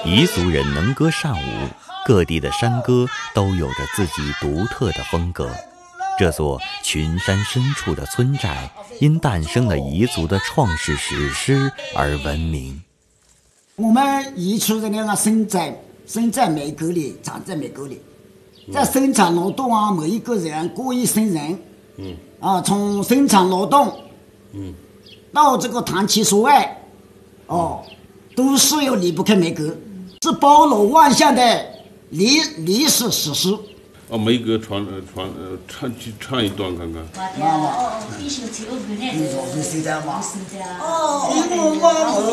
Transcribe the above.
彝族人能歌善舞，各地的山歌都有着自己独特的风格。这座群山深处的村寨，因诞生了彝族的创世史诗而闻名。 我们彝族人那个生在美国里，长在美国里，在生产劳动啊，每一个人过一生人，从生产劳动，到这个谈情说爱，都是要离不开美国，是包罗万象的历史史诗。 梅歌唱一段看看。 哦，